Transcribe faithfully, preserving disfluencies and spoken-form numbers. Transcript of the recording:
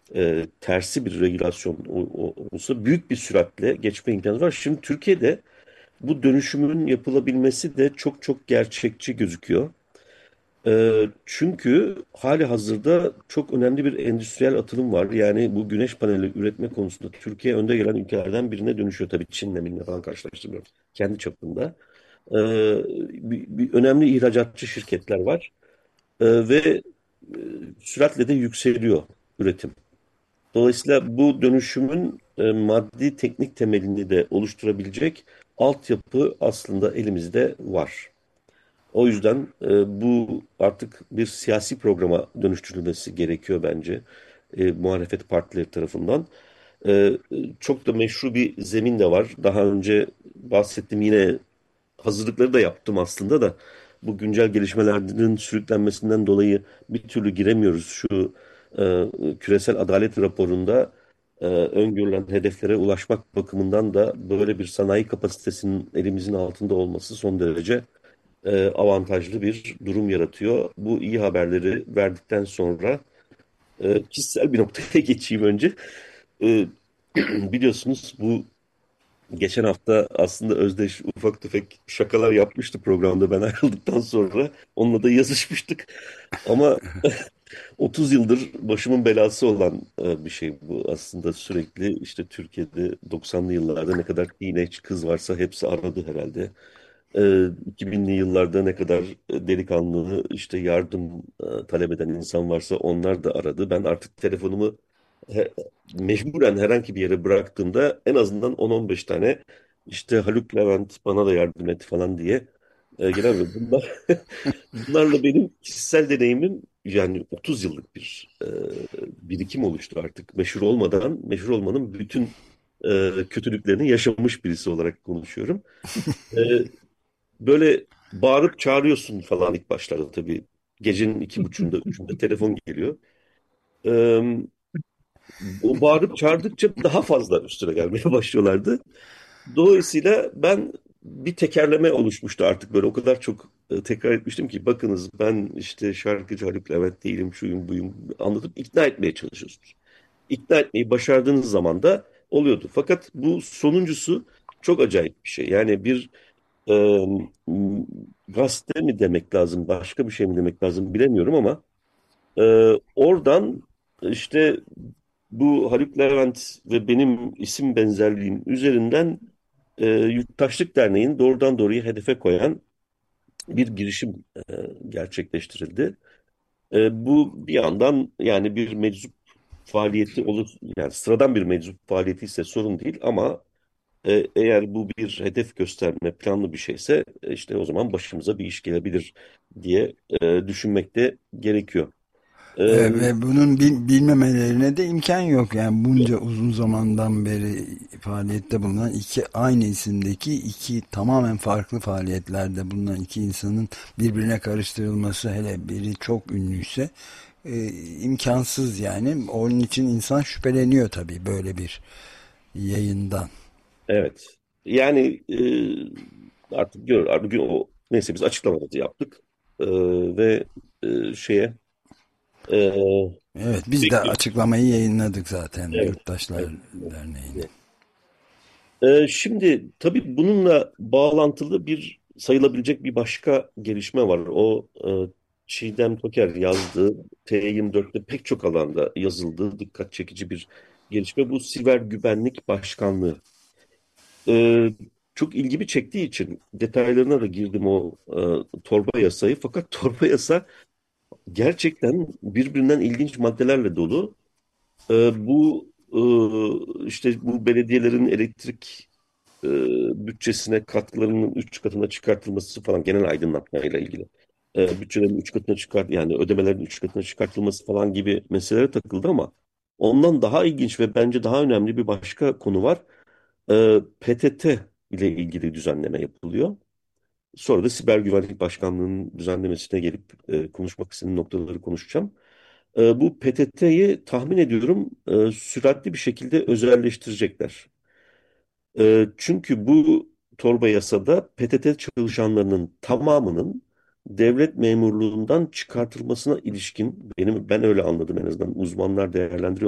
e, tersi bir regülasyon o- o- olsa büyük bir süratle geçme imkanı var. Şimdi Türkiye'de bu dönüşümün yapılabilmesi de çok çok gerçekçi gözüküyor. E, çünkü hali hazırda çok önemli bir endüstriyel atılım var. Yani bu güneş paneli üretme konusunda Türkiye önde gelen ülkelerden birine dönüşüyor. Tabii Çin'le minle falan karşılaştırmıyorum. Kendi çapında. E, bir, bir önemli ihracatçı şirketler var. E, ve e, süratle de yükseliyor üretim. Dolayısıyla bu dönüşümün e, maddi teknik temelini de oluşturabilecek altyapı aslında elimizde var. O yüzden e, bu artık bir siyasi programa dönüştürülmesi gerekiyor bence e, muhalefet partileri tarafından. E, Çok da meşru bir zemin de var. Daha önce bahsettim, yine hazırlıkları da yaptım aslında da bu güncel gelişmelerin sürüklenmesinden dolayı bir türlü giremiyoruz. Şu e, küresel adalet raporunda e, öngörülen hedeflere ulaşmak bakımından da böyle bir sanayi kapasitesinin elimizin altında olması son derece e, avantajlı bir durum yaratıyor. Bu iyi haberleri verdikten sonra e, kişisel bir noktaya geçeyim önce. E, Biliyorsunuz bu geçen hafta aslında Özdeş ufak tefek şakalar yapmıştı programda ben ayrıldıktan sonra. Onunla da yazışmıştık. Ama otuz yıldır başımın belası olan e, bir şey bu. Aslında sürekli işte Türkiye'de doksanlı yıllarda ne kadar teenage kız varsa hepsi aradı herhalde. E, iki binli yıllarda ne kadar e, delikanlı işte yardım e, talep eden insan varsa onlar da aradı. Ben artık telefonumu he- mecburen herhangi bir yere bıraktığımda en azından on on beş tane işte Haluk Levent bana da yardım et falan diye e, gelen ve bunlar bunlarla benim kişisel deneyimim yani otuz yıllık bir e, birikim oluştu artık. Meşhur olmadan, meşhur olmanın bütün e, kötülüklerini yaşamış birisi olarak konuşuyorum. E, Böyle bağırıp çağırıyorsun falan ilk başlarda tabii. Gecenin iki buçuğunda, üçünde telefon geliyor. E, O bağırıp çağırdıkça daha fazla üstüne gelmeye başlıyorlardı. Dolayısıyla ben bir tekerleme oluşmuştu artık, böyle o kadar çok e, tekrar etmiştim ki bakınız ben işte şarkıcı Haluk Levent değilim, şuyum buyum, anlatıp ikna etmeye çalışıyorsunuz. İkna etmeyi başardığınız zaman da oluyordu. Fakat bu sonuncusu çok acayip bir şey. Yani bir e, m- gazete mi demek lazım, başka bir şey mi demek lazım bilemiyorum ama e, oradan işte bu Haluk Levent ve benim isim benzerliğim üzerinden e, Yurttaşlık Derneği'ni doğrudan doğruya hedefe koyan bir girişim e, gerçekleştirildi. E, bu bir yandan yani bir meczup faaliyeti olur, yani sıradan bir meczup faaliyeti ise sorun değil ama e, eğer bu bir hedef gösterme planlı bir şeyse e, işte o zaman başımıza bir iş gelebilir diye e, düşünmek de gerekiyor. E, E, ve bunun bil- bilmemelerine de imkan yok. Yani bunca uzun zamandan beri faaliyette bulunan iki aynı isimdeki iki tamamen farklı faaliyetlerde bulunan iki insanın birbirine karıştırılması, hele biri çok ünlüyse, e, imkansız yani. Onun için insan şüpheleniyor tabii böyle bir yayından. evet. Yani e, artık gör, artık bugün o neyse biz açıklamamızı yaptık. E, ve e, şeye e, Evet, biz de bekliyoruz. açıklamayı yayınladık zaten Evet. Yurttaşlar Evet. Derneği'ne. Evet. Ee, şimdi tabii bununla bağlantılı bir sayılabilecek bir başka gelişme var. O e, Çiğdem Toker yazdığı T yirmi dörtte pek çok alanda yazıldığı dikkat çekici bir gelişme. Bu Siber Güvenlik Başkanlığı. Ee, Çok ilgimi çektiği için detaylarına da girdim o e, torba yasayı. Fakat torba yasa gerçekten birbirinden ilginç maddelerle dolu. Ee, bu e, işte bu belediyelerin elektrik e, bütçesine katkılarının üç katına çıkartılması falan, genel aydınlatmayla ilgili. E, bütçelerin üç katına çıkart, yani ödemelerin üç katına çıkartılması falan gibi meselelere takıldı ama ondan daha ilginç ve bence daha önemli bir başka konu var. E, P T T ile ilgili düzenleme yapılıyor. Sonra da Siber Güvenlik Başkanlığı'nın düzenlemesine gelip e, konuşmak istediğim noktaları konuşacağım. E, bu P T T'yi tahmin ediyorum e, süratli bir şekilde özelleştirecekler. E, çünkü bu torba yasada P T T çalışanlarının tamamının devlet memurluğundan çıkartılmasına ilişkin, benim ben öyle anladım, en azından uzmanlar değerlendiriyor.